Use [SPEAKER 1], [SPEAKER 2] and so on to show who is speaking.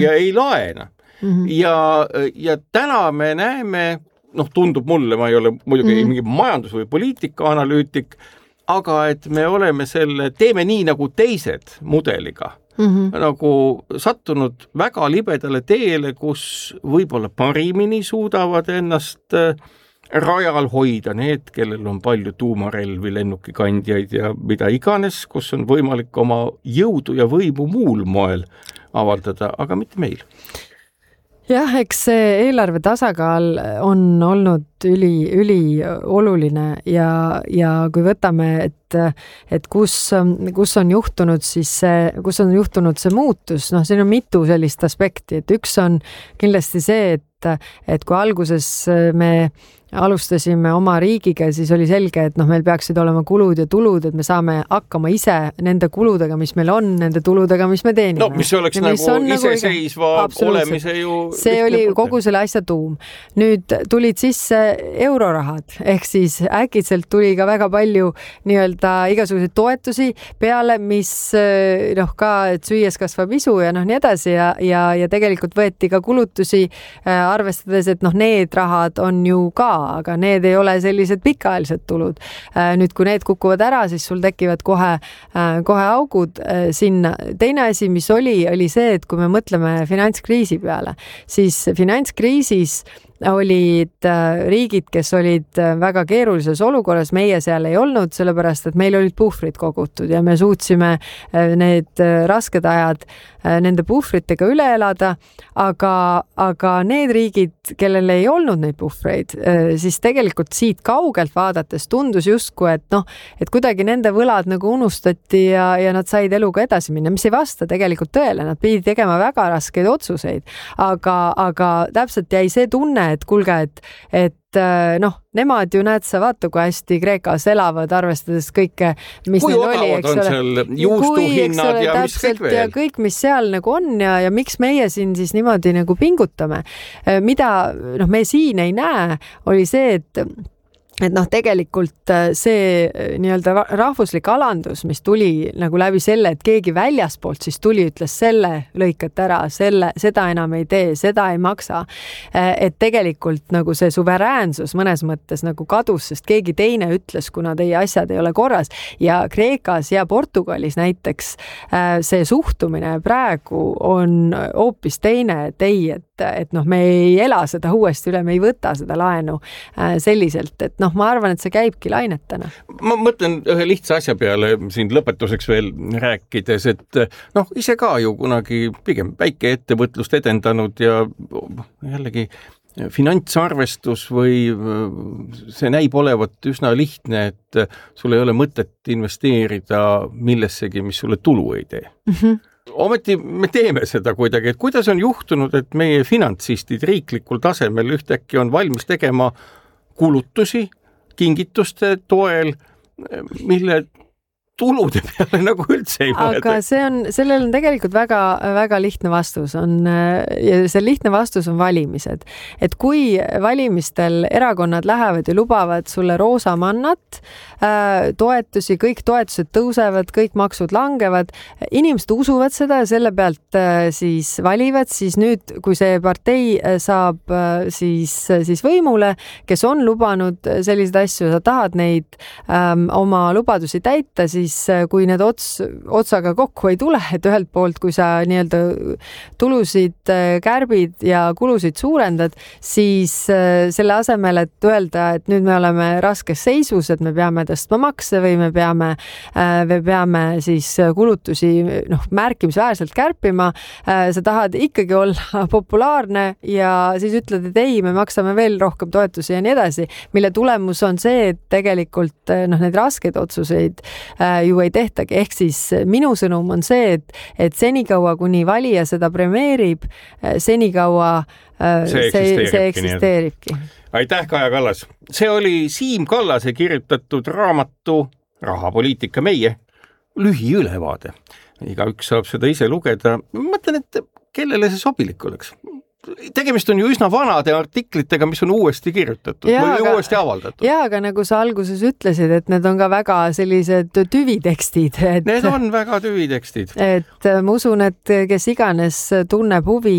[SPEAKER 1] ja ei laena. Ja täna me näeme, tundub mulle, ma ei ole muidugi mingi majandus- või poliitika-analüütik, aga et me oleme teeme nii nagu teised mudeliga, nagu sattunud väga libedale teele, kus võib-olla parimini suudavad ennast rajal hoida need, kellel on palju tuumarelvi, lennukikandjaid ja mida iganes, kus on võimalik oma jõudu ja võimu muul moel avaldada, aga mitte meil.
[SPEAKER 2] Jah, eks see eelarve tasakaal on olnud üli oluline ja kui võtame, et kus on juhtunud siis kus on juhtunud see muutus, siin on mitu sellist aspekti, et üks on kindlasti see, et kui alguses me alustasime oma riigiga, siis oli selge, et meil peaksid olema kulud ja tulud, et me saame hakkama ise nende kuludega, mis meil on, nende tuludega, mis me teenime.
[SPEAKER 1] Mis oleks iseseisva olemise ju...
[SPEAKER 2] See oli kogu selle asja tuum. Nüüd tulid sisse eurorahad, ehk siis äkitselt tuli ka väga palju nii-öelda igasuguseid toetusi peale, mis ka, et süües kasvab isu ja nii edasi ja tegelikult võeti ka kulutusi arvestades, et need rahad on ju ka, aga need ei ole sellised pikaajalised tulud. Nüüd, kui need kukuvad ära, siis sul tekivad kohe augud sinna. Teine asi, mis oli see, et kui me mõtleme finantskriisi peale, siis finantskriisis olid riigid, kes olid väga keerulises olukorras, meie seal ei olnud, sellepärast, et meil olid puhvrid kogutud ja me suutsime need rasked ajad nende puhvritega üle elada, aga need riigid, kellel ei olnud neid puhvreid, siis tegelikult siit kaugelt vaadates tundus justkui, et kuidagi nende võlad nagu unustati ja nad said eluga edasi minna, mis ei vasta tegelikult tõele, nad pidid tegema väga raskeid otsuseid, aga täpselt jäi see tunne, et kuulge, et nemad ju näed sa vaata, kui hästi Kreekas elavad, arvestades kõike, mis
[SPEAKER 1] kui
[SPEAKER 2] neil oli,
[SPEAKER 1] eks ole. Kui odavad on seal juustuhinnad ja mis kõik veel.
[SPEAKER 2] Ja kõik, mis seal nagu on ja miks meie siin siis niimoodi nagu pingutame. Mida me siin ei näe, oli see, et tegelikult see nii-öelda rahvuslik alandus, mis tuli nagu läbi selle, et keegi väljaspoolt siis tuli, ütles selle lõikat ära, seda enam ei tee, seda ei maksa. Et tegelikult nagu see suveräänsus mõnes mõttes nagu kadus, sest keegi teine ütles, kuna teie asjad ei ole korras. Ja Kreekas ja Portugalis näiteks see suhtumine praegu on hoopis teine, et ei, et me ei ela seda uuesti üle, me ei võta seda laenu selliselt, et ma arvan, et see käibki lainetena.
[SPEAKER 1] Ma mõtlen ühe lihtsa asja peale siin lõpetuseks veel rääkides, et ise ka ju kunagi pigem väike ettevõtlust edendanud ja jällegi finantsarvestus või see näib olevat üsna lihtne, et sul ei ole mõtet investeerida millessegi, mis sulle tulu ei tee. Ometi me teeme seda kuidagi, et kuidas on juhtunud, et meie finantsistid riiklikul tasemel ühtäkki on valmis tegema kulutusi kingituste toel, mille tulude peale nagu üldse ei mõelda.
[SPEAKER 2] Aga sellel on tegelikult väga, väga lihtne vastus. Ja see lihtne vastus on valimised. Et kui valimistel erakonnad lähevad ja lubavad sulle roosa mannat, toetusi, kõik toetused tõusevad, kõik maksud langevad, inimesed usuvad seda ja selle pealt siis valivad, siis nüüd, kui see partei saab siis võimule, kes on lubanud selliseid asju, sa tahad neid oma lubadusi täita, siis kui need otsaga kokku ei tule, et ühelt poolt, kui sa nii-öelda tulusid kärbid ja kulusid suurendad, siis selle asemel, et öelda, et nüüd me oleme raskes seisus, et me peame tõstma makse või me peame siis kulutusi märkimisväärselt kärpima, sa tahad ikkagi olla populaarne ja siis ütled, et ei, me maksame veel rohkem toetusi ja nii edasi, mille tulemus on see, et tegelikult need raskeid otsuseid ju ei tehtagi. Ehk siis minu sõnum on see, et senikaua, kuni valija seda premeerib, senikaua see eksisteeribki.
[SPEAKER 1] Aitäh, Kaja Kallas. See oli Siim Kallase kirjutatud raamatu Rahapoliitika meie lühiülevaade. Igaüks saab seda ise lugeda. Ma mõtlen, et kellele see sobilik oleks. tegemist on ju üsna vanade artiklitega, mis on uuesti kirjutatud või uuesti avaldatud.
[SPEAKER 2] Jaa, aga nagu sa alguses ütlesid, et need on ka väga sellised tüvitekstid.
[SPEAKER 1] Need on väga tüvitekstid.
[SPEAKER 2] Et ma usun, et kes iganes tunneb huvi